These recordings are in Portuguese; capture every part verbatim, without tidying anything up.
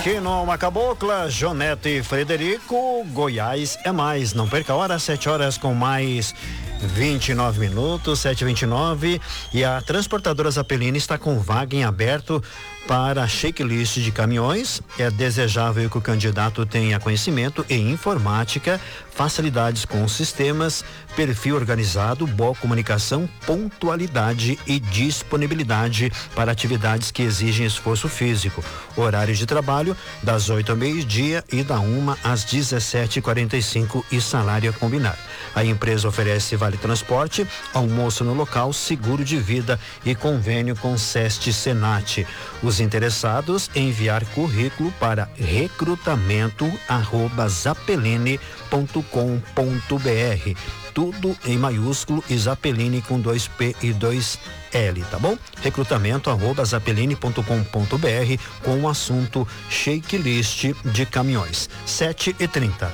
aqui no Alma Cabocla, Jonete e Frederico, Goiás é mais. Não perca a hora, sete horas com mais vinte e nove minutos, sete e vinte e nove. E a Transportadora Zappellini está com vaga em aberto para checklist de caminhões. É desejável que o candidato tenha conhecimento em informática, facilidades com sistemas, perfil organizado, boa comunicação, pontualidade e disponibilidade para atividades que exigem esforço físico. Horários de trabalho das oito ao meio-dia e da uma às dezessete e quarenta e cinco e salário a combinar. A empresa oferece vale transporte, almoço no local, seguro de vida e convênio com SEST Senat. Os interessados enviar currículo para recrutamento arroba zappellini ponto com ponto br. Tudo em maiúsculo e Zappellini com dois P e dois L, tá bom? Recrutamento arroba zappellini ponto com ponto br com o assunto checklist de caminhões. sete e trinta.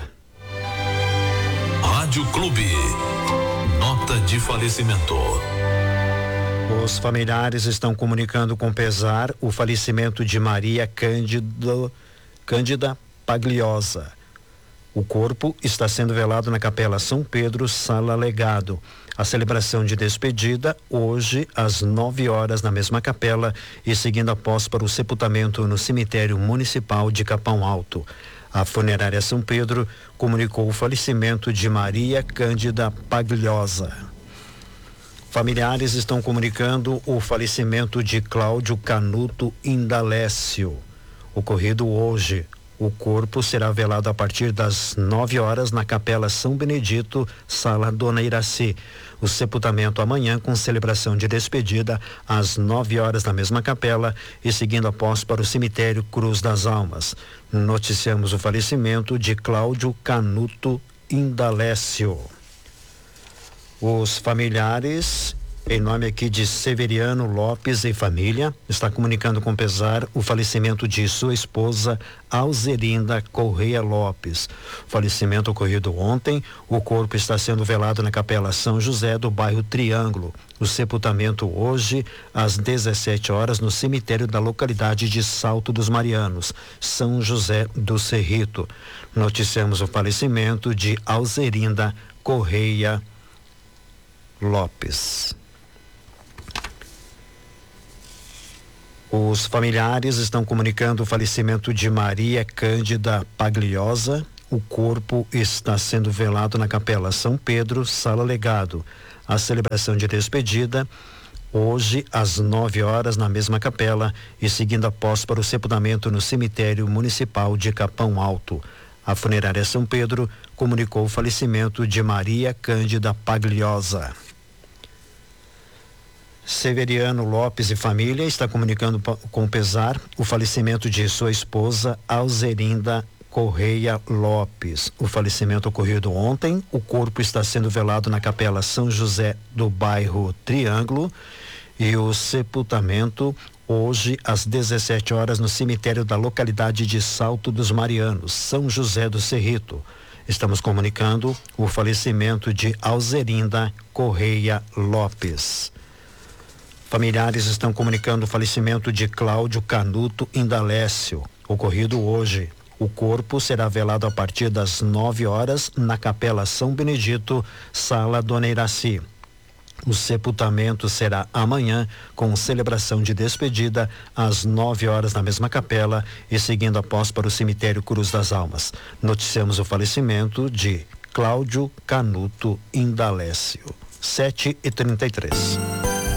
Rádio Clube. Nota de falecimento. Os familiares estão comunicando com pesar o falecimento de Maria Cândido, Cândida Pagliosa. O corpo está sendo velado na Capela São Pedro, Sala Legado. A celebração de despedida hoje às nove horas na mesma capela e seguindo após para o sepultamento no cemitério municipal de Capão Alto. A funerária São Pedro comunicou o falecimento de Maria Cândida Pagliosa. Familiares estão comunicando o falecimento de Cláudio Canuto Indalécio, ocorrido hoje. O corpo será velado a partir das nove horas na Capela São Benedito, Sala Dona Iraci. O sepultamento amanhã com celebração de despedida às nove horas na mesma capela e seguindo após para o cemitério Cruz das Almas. Noticiamos o falecimento de Cláudio Canuto Indalécio. Os familiares, em nome aqui de Severiano Lopes e família, está comunicando com pesar o falecimento de sua esposa Alzerinda Correia Lopes. Falecimento ocorrido ontem. O corpo está sendo velado na Capela São José do bairro Triângulo. O sepultamento hoje às dezessete horas no cemitério da localidade de Salto dos Marianos, São José do Cerrito. Noticiamos o falecimento de Alzerinda Correia Lopes. Os familiares estão comunicando o falecimento de Maria Cândida Pagliosa. O corpo está sendo velado na Capela São Pedro, Sala Legado. A celebração de despedida hoje às nove horas na mesma capela e seguindo após para o sepultamento no cemitério municipal de Capão Alto. A funerária São Pedro comunicou o falecimento de Maria Cândida Pagliosa. Severiano Lopes e família está comunicando com pesar o falecimento de sua esposa Alzerinda Correia Lopes. O falecimento ocorrido ontem. O corpo está sendo velado na Capela São José do bairro Triângulo e o sepultamento hoje às dezessete horas no cemitério da localidade de Salto dos Marianos, São José do Cerrito. Estamos comunicando o falecimento de Alzerinda Correia Lopes. Familiares estão comunicando o falecimento de Cláudio Canuto Indalécio, ocorrido hoje. O corpo será velado a partir das nove horas na Capela São Benedito, Sala Dona Iraci. O sepultamento será amanhã com celebração de despedida às nove horas na mesma capela e seguindo após para o cemitério Cruz das Almas. Noticiamos o falecimento de Cláudio Canuto Indalécio. sete e trinta e três.